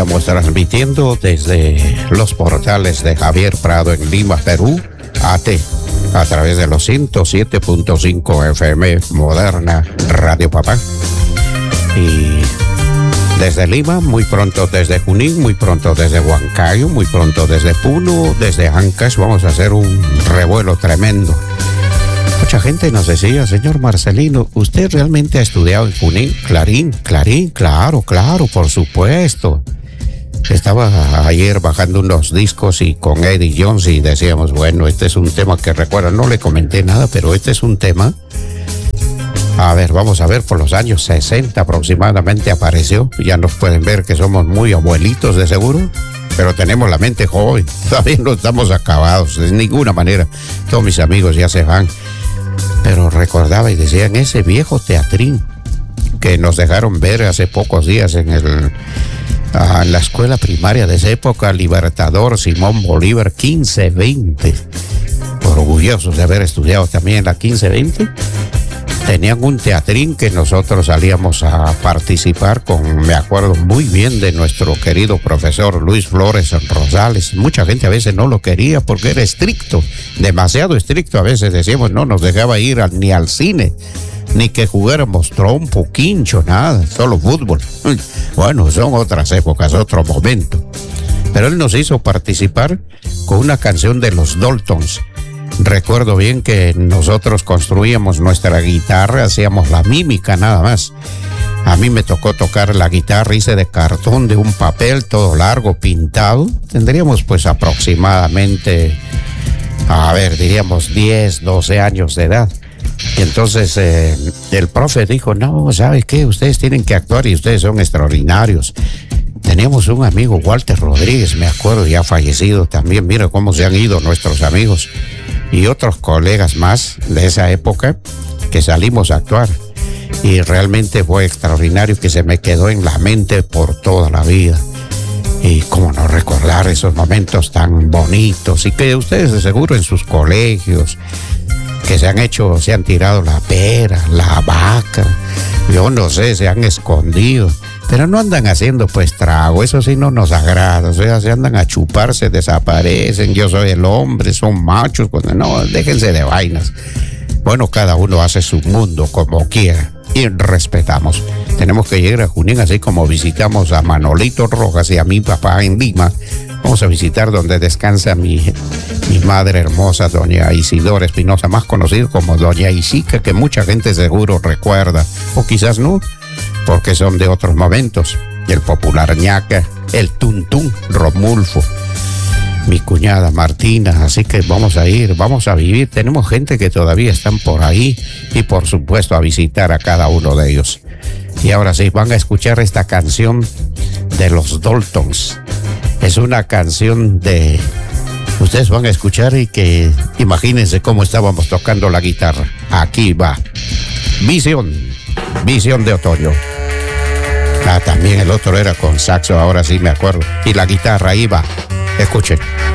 Estamos transmitiendo desde los portales de Javier Prado en Lima, Perú, a través de los 107.5 FM Moderna Radio Papá. Y desde Lima, muy pronto desde Junín, muy pronto desde Huancayo, muy pronto desde Puno, desde Ancash, vamos a hacer un revuelo tremendo. Mucha gente nos decía, señor Marcelino, ¿usted realmente ha estudiado en Junín? Clarín, claro, por supuesto. Estaba ayer bajando unos discos y con Eddie Jones y decíamos, bueno, este es un tema que recuerda, no le comenté nada, pero este es un tema. A ver, vamos a ver, por los años 60 aproximadamente apareció. Ya nos pueden ver que somos muy abuelitos de seguro, pero tenemos la mente joven, todavía no estamos acabados, de ninguna manera. Todos mis amigos ya se van. Pero recordaba y decían ese viejo teatrín que nos dejaron ver hace pocos días en la escuela primaria de esa época, Libertador Simón Bolívar 1520. Orgullosos de haber estudiado también en la 1520. Tenían un teatrín que nosotros salíamos a participar con, me acuerdo muy bien de nuestro querido profesor Luis Flores Rosales. Mucha gente a veces no lo quería porque era estricto, demasiado estricto. A veces decíamos no nos dejaba ir ni al cine, ni que jugáramos trompo, quincho, nada, solo fútbol. Bueno, son otras épocas, otro momento. Pero él nos hizo participar con una canción de los Daltons. Recuerdo bien que nosotros construíamos nuestra guitarra, hacíamos la mímica nada más. A mí me tocó tocar la guitarra, hice de cartón, de un papel todo largo, pintado. Tendríamos pues aproximadamente, diríamos 10, 12 años de edad. Y entonces el profe dijo, no, ¿sabes qué? Ustedes tienen que actuar y ustedes son extraordinarios. Teníamos un amigo, Walter Rodríguez, me acuerdo, ya fallecido también. Mira cómo se han ido nuestros amigos. Y otros colegas más de esa época que salimos a actuar. Y realmente fue extraordinario, que se me quedó en la mente por toda la vida. Y cómo no recordar esos momentos tan bonitos. Y que ustedes de seguro en sus colegios, que se han tirado la pera, la vaca, yo no sé, se han escondido. Pero no andan haciendo pues trago, eso sí no nos agrada. O sea, se andan a chupar, se desaparecen, yo soy el hombre, son machos, pues no, déjense de vainas. Bueno, cada uno hace su mundo como quiera y respetamos. Tenemos que llegar a Junín, así como visitamos a Manolito Rojas y a mi papá en Lima. Vamos a visitar donde descansa mi madre hermosa, doña Isidora Espinosa, más conocido como doña Isica, que mucha gente seguro recuerda, o quizás no, porque son de otros momentos. El popular ñaca, el tuntún Romulfo, mi cuñada Martina. Así que vamos a ir, vamos a vivir. Tenemos gente que todavía están por ahí y por supuesto a visitar a cada uno de ellos. Y ahora sí, van a escuchar esta canción de los Daltons. Es una canción de... Ustedes van a escuchar y que imagínense cómo estábamos tocando la guitarra. Aquí va. Visión de otoño. También el otro era con saxo, ahora sí me acuerdo. Y la guitarra ahí va. Escuchen.